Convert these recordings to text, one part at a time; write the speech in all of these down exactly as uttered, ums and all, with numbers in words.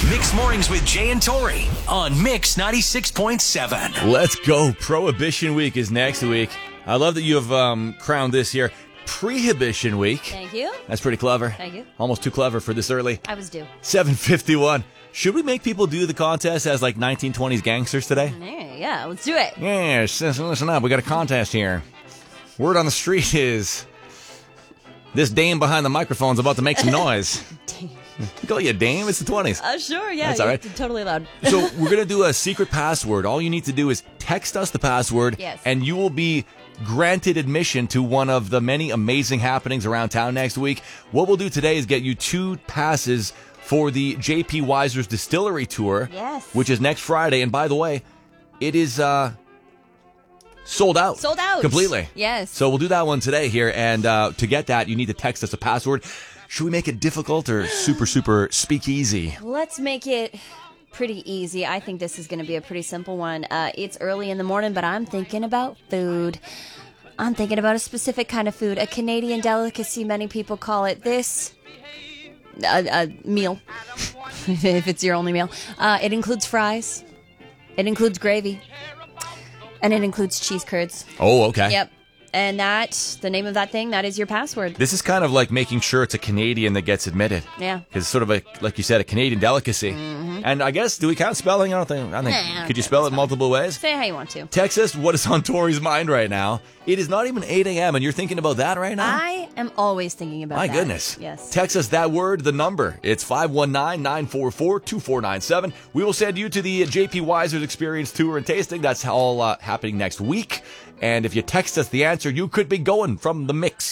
Mix Mornings with Jay and Tori on Mix ninety-six point seven. Let's go. Prohibition Week is next week. I love that you have um, crowned this year Prohibition Week. Thank you. That's pretty clever. Thank you. Almost too clever for this early. I was due. seven fifty-one. Should we make people do the contest as like nineteen twenties gangsters today? Yeah, yeah, let's do it. Yeah, listen up. We got a contest here. Word on the street is this dame behind the microphone's about to make some noise. Call you a dame? It's the twenties. Uh, sure, yeah. That's all right. Totally allowed. So we're going to do a secret password. All you need to do is text us the password, yes. and you will be granted admission to one of the many amazing happenings around town next week. What we'll do today is get you two passes for the J P Weiser's Distillery Tour, yes. which is next Friday. And by the way, it is uh, sold out. Sold out. Completely. Yes. So we'll do that one today here. And uh, to get that, you need to text us a password. Should we make it difficult or super, super speakeasy? Let's make it pretty easy. I think this is going to be a pretty simple one. Uh, it's early in the morning, but I'm thinking about food. I'm thinking about a specific kind of food, a Canadian delicacy. Many people call it this. A, a meal, if it's your only meal. Uh, it includes fries. It includes gravy. And it includes cheese curds. Oh, okay. Yep. And that, the name of that thing, that is your password. This is kind of like making sure it's a Canadian that gets admitted. Yeah. Because it's sort of a, like you said, a Canadian delicacy. Mm-hmm. And I guess, do we count spelling? I don't think. I think. Nah, could you spell it multiple ways? Say it how you want to. Text us what is on Tori's mind right now. It is not even eight a.m. and you're thinking about that right now? I am always thinking about My that. My goodness. Yes. Text us that word, the number. It's five one nine, nine four four, two four nine seven. We will send you to the J P Weiser's Experience Tour and Tasting. That's all uh, happening next week. And if you text us the answer, you could be going from the mix.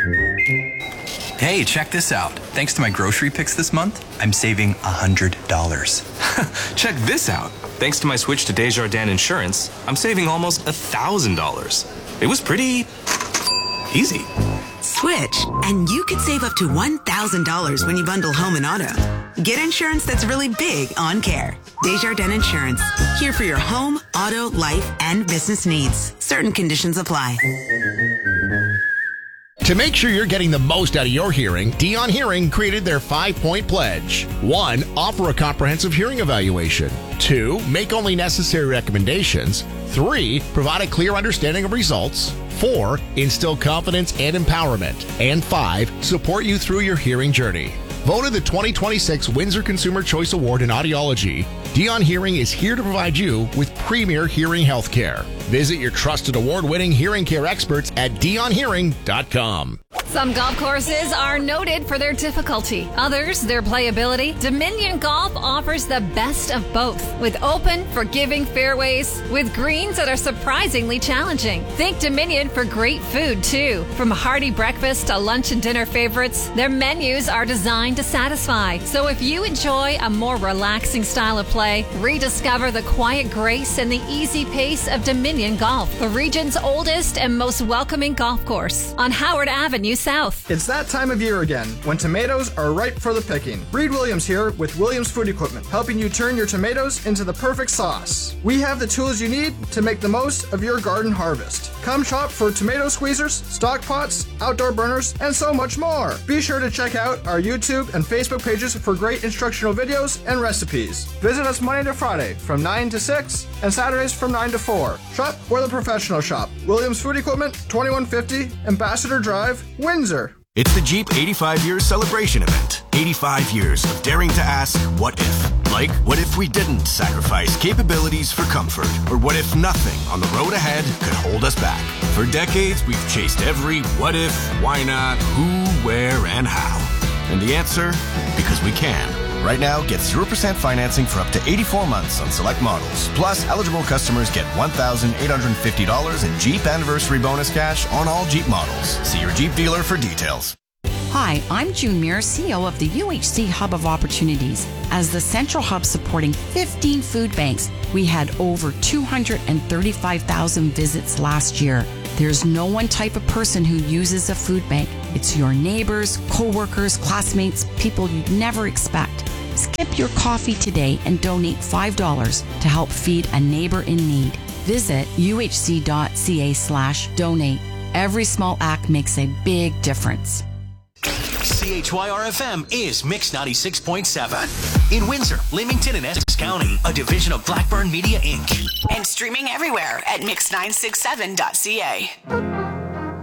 Hey, check this out. Thanks to my grocery picks this month, I'm saving one hundred dollars. Check this out. Thanks to my switch to Desjardins Insurance, I'm saving almost one thousand dollars. It was pretty easy. Switch, and you could save up to one thousand dollars when you bundle home and auto. Get insurance that's really big on care. Desjardins Insurance, here for your home, auto, life, and business needs. Certain conditions apply. To make sure you're getting the most out of your hearing, Dion Hearing created their five-point pledge. One, offer a comprehensive hearing evaluation. Two, make only necessary recommendations. Three, provide a clear understanding of results. Four, instill confidence and empowerment. And five, support you through your hearing journey. Voted the twenty twenty-six Windsor Consumer Choice Award in Audiology, Dion Hearing is here to provide you with premier hearing health care. Visit your trusted award-winning hearing care experts at dion hearing dot com. Some golf courses are noted for their difficulty. Others, their playability. Dominion Golf offers the best of both, with open, forgiving fairways, with greens that are surprisingly challenging. Think Dominion for great food, too. From hearty breakfast to lunch and dinner favorites, their menus are designed to satisfy. So if you enjoy a more relaxing style of play, rediscover the quiet grace and the easy pace of Dominion Golf, the region's oldest and most welcoming golf course on Howard Avenue South. It's that time of year again, when tomatoes are ripe for the picking. Reed Williams here with Williams Food Equipment, helping you turn your tomatoes into the perfect sauce. We have the tools you need to make the most of your garden harvest. Come shop for tomato squeezers, stock pots, outdoor burners, and so much more. Be sure to check out our YouTube and Facebook pages for great instructional videos and recipes. Visit us Monday to Friday from nine to six and Saturdays from nine to four. Shop where the professionals shop. Williams Food Equipment, twenty-one fifty Ambassador Drive, Windsor. It's the Jeep eighty-five years celebration event. eighty-five years of daring to ask, what if? Like, what if we didn't sacrifice capabilities for comfort? Or what if nothing on the road ahead could hold us back? For decades, we've chased every what if, why not, who, where, and how. And the answer? Because we can. Right now, get zero percent financing for up to eighty-four months on select models. Plus, eligible customers get one thousand eight hundred fifty dollars in Jeep Anniversary Bonus cash on all Jeep models. See your Jeep dealer for details. Hi, I'm June Muir, C E O of the U H C Hub of Opportunities. As the central hub supporting fifteen food banks, we had over two hundred thirty-five thousand visits last year. There's no one type of person who uses a food bank. It's your neighbors, co-workers, classmates, people you'd never expect. Skip your coffee today and donate five dollars to help feed a neighbor in need. Visit uhc.ca slash donate. Every small act makes a big difference. C H Y R F M is Mix ninety-six point seven. In Windsor, Leamington, and Essex County, a division of Blackburn Media, Incorporated. And streaming everywhere at mix nine six seven dot c a.